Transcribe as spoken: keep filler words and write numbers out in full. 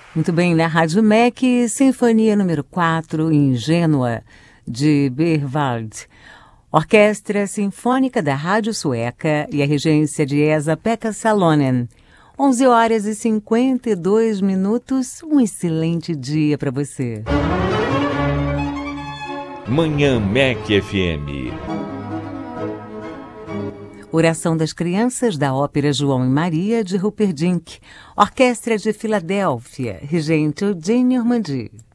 Muito bem, na Rádio M E C, Sinfonia número quatro, Ingênua, de Berwald. Orquestra Sinfônica da Rádio Sueca e a regência de Esa-Pekka Salonen. onze horas e cinquenta e dois minutos, um excelente dia para você. Manhã M E C F M. Oração das Crianças da Ópera João e Maria, de Rupert Dink. Orquestra de Filadélfia, regente Eugênio Ormandy.